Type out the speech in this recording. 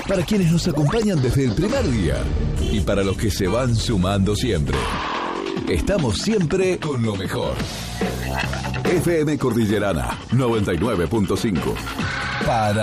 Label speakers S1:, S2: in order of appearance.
S1: para quienes nos acompañan desde el primer día y para los que se van sumando siempre. Estamos siempre con lo mejor. FM Cordillerana 99.5. Para